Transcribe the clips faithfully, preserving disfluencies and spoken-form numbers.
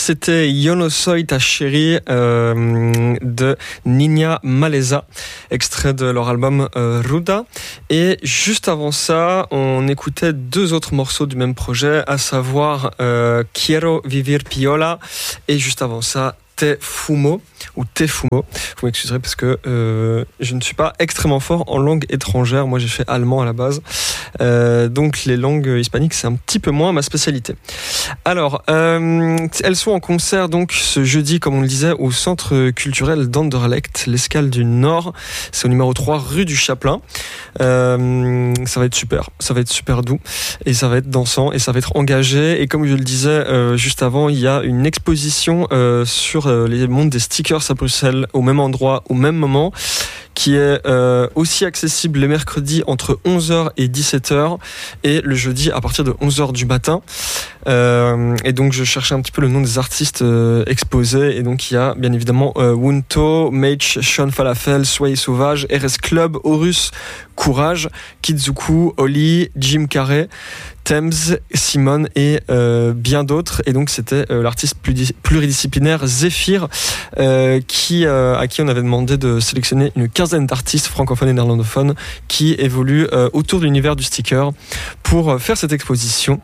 c'était Yo no soy ta chérie euh, de Niña Maleza, extrait de leur album euh, Ruda. Et juste avant ça, on écoutait deux autres morceaux du même projet, à savoir euh, Quiero vivir piola et juste avant ça, Te Fumo ou Te Fumo. Vous m'excuserez parce que euh, je ne suis pas extrêmement fort en langue étrangère. Moi, j'ai fait allemand à la base. Euh, donc, les langues hispaniques, c'est un petit peu moins ma spécialité. Alors, euh, elles sont en concert donc ce jeudi, comme on le disait, au Centre culturel d'Anderlecht, l'Escale du Nord. C'est au numéro trois, rue du Chapelain. Euh, ça va être super. Ça va être super doux et ça va être dansant et ça va être engagé. Et comme je le disais euh, juste avant, il y a une exposition euh, sur les mondes des stickers à Bruxelles au même endroit, au même moment, qui est euh, aussi accessible les mercredis entre onze heures et dix-sept heures et le jeudi à partir de onze heures du matin. Euh, et donc je cherchais un petit peu le nom des artistes euh, exposés et donc il y a bien évidemment euh, Wunto, Mage, Sean Falafel, Soyez Sauvage, R S Club, Horus, Courage, Kizuku, Oli, Jim Carrey, Thames, Simone et euh, bien d'autres. Et donc c'était euh, l'artiste pluridisciplinaire Zephyr euh, qui, euh, à qui on avait demandé de sélectionner une quinzaine d'artistes francophones et néerlandophones qui évoluent euh, autour de l'univers du sticker pour euh, faire cette exposition.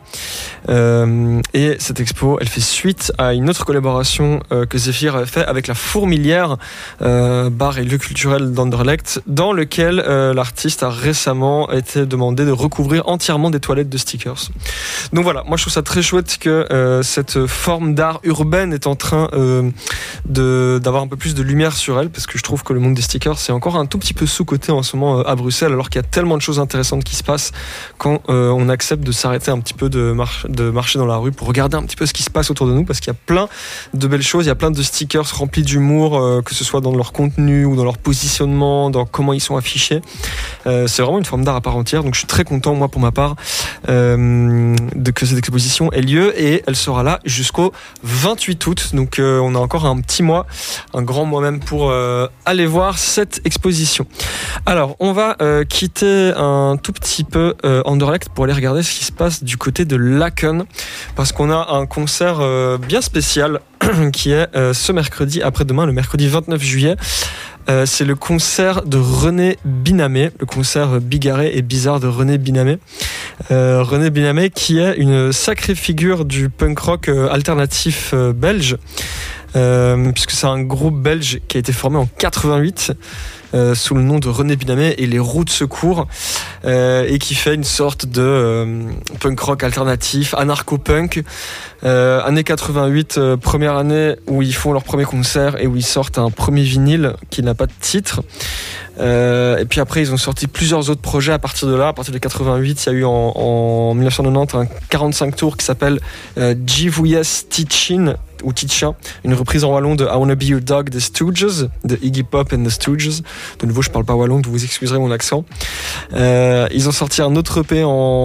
Euh, et cette expo, elle fait suite à une autre collaboration euh, que Zephyr avait fait avec la Fourmilière, euh, bar et lieu culturel d'Anderlecht, dans lequel euh, l'artiste a récemment été demandé de recouvrir entièrement des toilettes de stickers. Donc voilà, moi je trouve ça très chouette que euh, cette forme d'art urbaine est en train euh, de, d'avoir un peu plus de lumière sur elle, parce que je trouve que le monde des stickers c'est encore un tout petit peu sous-coté en ce moment euh, à Bruxelles, alors qu'il y a tellement de choses intéressantes qui se passent quand euh, on accepte de s'arrêter un petit peu de, mar- de marcher dans la rue pour regarder un petit peu ce qui se passe autour de nous, parce qu'il y a plein de belles choses, il y a plein de stickers remplis d'humour, euh, que ce soit dans leur contenu ou dans leur positionnement, dans comment ils sont affichés. Euh, c'est vraiment une forme d'art à part entière, donc je suis très content moi pour ma part euh, de que cette exposition ait lieu, et elle sera là jusqu'au vingt-huit août, donc euh, on a encore un petit mois, un grand mois même pour euh, aller voir cette exposition. Alors on va euh, quitter un tout petit peu euh, Anderlecht pour aller regarder ce qui se passe du côté de Laken, parce qu'on a un concert euh, bien spécial qui est euh, ce mercredi après-demain, le mercredi vingt-neuf juillet. Euh, c'est le concert de René Binamé, le concert bigarré et bizarre de René Binamé. Euh, René Binamé qui est une sacrée figure du punk rock euh, alternatif euh, belge, euh, puisque c'est un groupe belge qui a été formé en quatre-vingt-huit euh, sous le nom de René Binamé et les Roues de Secours, euh, et qui fait une sorte de euh, punk rock alternatif, anarcho-punk. Euh, année quatre-vingt-huit, euh, première année où ils font leur premier concert et où ils sortent un premier vinyle qui n'a pas de titre. Euh, et puis après, ils ont sorti plusieurs autres projets à partir de là. À partir de quatre-vingt-huit, il y a eu en, en dix-neuf cent quatre-vingt-dix un quarante-cinq tours qui s'appelle euh, Jivuyes Tichin ou Ticha, une reprise en wallon de I Wanna Be Your Dog des Stooges, de Iggy Pop and the Stooges. De nouveau, je parle pas wallon, vous vous excuserez mon accent. Euh, ils ont sorti un autre E P en,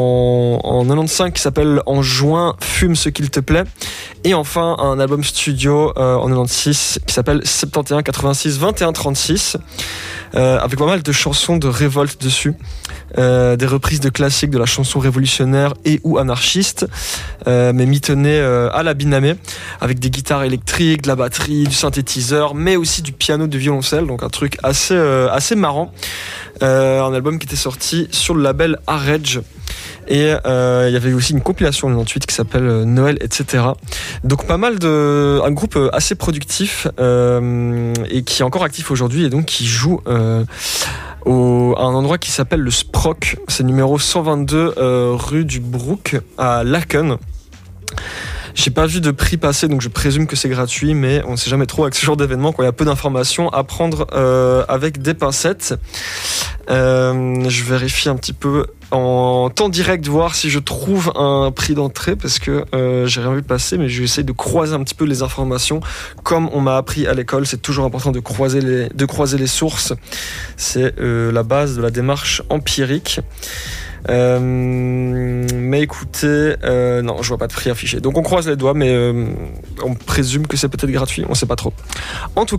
en quatre-vingt-quinze qui s'appelle En juin, fume ce qu'il te plaît. Et enfin, un album studio euh, en quatre-vingt-seize qui s'appelle soixante et onze quatre-vingt-six vingt et un trente-six, euh, avec pas mal de chansons de révolte dessus. Euh, des reprises de classiques de la chanson révolutionnaire et ou anarchiste, euh, mais mitonnées euh, à la Binamé, avec des guitares électriques, de la batterie, du synthétiseur, mais aussi du piano, du violoncelle, donc un truc assez, euh, assez marrant. Euh, un album qui était sorti sur le label Arredge. Et euh, il y avait aussi une compilation en quatre-vingt-dix-huit qui s'appelle euh, Noël, et cetera. Donc pas mal de, un groupe assez productif euh, et qui est encore actif aujourd'hui et donc qui joue euh, au, à un endroit qui s'appelle le Sprock. C'est numéro cent vingt-deux euh, rue du Broek à Laken. J'ai pas vu de prix passer, donc je présume que c'est gratuit, mais on sait jamais trop avec ce genre d'événement quand il y a peu d'informations à prendre euh, avec des pincettes. Euh, je vérifie un petit peu en temps direct, voir si je trouve un prix d'entrée, parce que euh, j'ai rien vu passer, mais je vais essayer de croiser un petit peu les informations. Comme on m'a appris à l'école, c'est toujours important de croiser les, de croiser les sources. C'est euh, la base de la démarche empirique. Euh, mais écoutez, euh, non, je vois pas de prix affiché. Donc on croise les doigts, mais euh, on présume que c'est peut-être gratuit, on sait pas trop. En tout cas,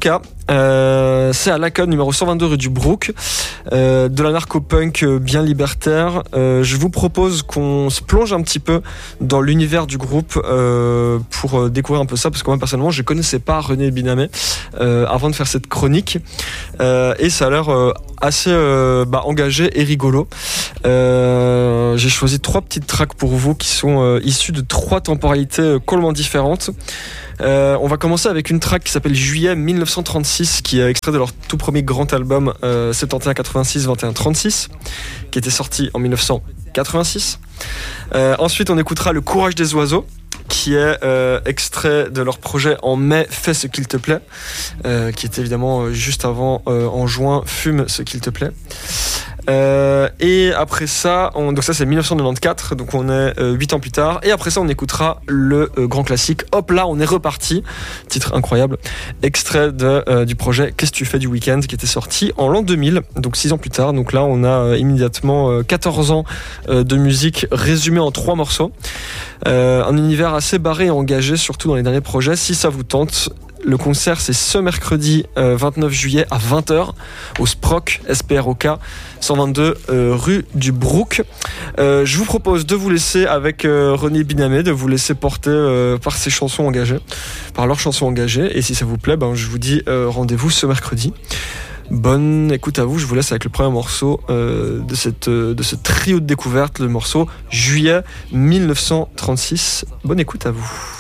Euh, c'est à Laken, numéro cent vingt-deux rue du Brook, euh, de la narco-punk bien libertaire. Euh, je vous propose qu'on se plonge un petit peu dans l'univers du groupe euh, pour découvrir un peu ça, parce que moi personnellement je connaissais pas René Binamé euh, avant de faire cette chronique, euh, et ça a l'air euh, assez euh, bah, engagé et rigolo. Euh, j'ai choisi trois petites tracks pour vous qui sont euh, issues de trois temporalités euh, complètement différentes. Euh, on va commencer avec une track qui s'appelle Juillet dix-neuf cent trente-six, qui est extrait de leur tout premier grand album euh, soixante et onze quatre-vingt-six vingt et un trente-six, qui était sorti en dix-neuf cent quatre-vingt-six. Euh, ensuite, on écoutera Le Courage des oiseaux, qui est euh, extrait de leur projet En mai, Fais ce qu'il te plaît, euh, qui était évidemment euh, juste avant, euh, en juin, Fume ce qu'il te plaît. Euh, et après ça, on, donc ça c'est dix-neuf cent quatre-vingt-quatorze, donc on est euh, huit ans plus tard. Et après ça, on écoutera le euh, grand classique. Hop là, on est reparti. Titre incroyable. Extrait de, euh, du projet Qu'est-ce que tu fais du week-end, qui était sorti en l'an deux mille, donc six ans plus tard. Donc là, on a euh, immédiatement euh, quatorze ans euh, de musique résumée en trois morceaux. Euh, un univers assez barré et engagé, surtout dans les derniers projets. Si ça vous tente, le concert c'est ce mercredi euh, vingt-neuf juillet à vingt heures au Sproc, S P R O K, cent vingt-deux euh, rue du Brook. Euh, je vous propose de vous laisser avec euh, René Binamé, de vous laisser porter euh, par ses chansons engagées, par leurs chansons engagées. Et si ça vous plaît, ben, je vous dis euh, rendez-vous ce mercredi. Bonne écoute à vous, je vous laisse avec le premier morceau euh, de, cette, euh, de ce trio de découverte, le morceau Juillet dix-neuf cent trente-six. Bonne écoute à vous.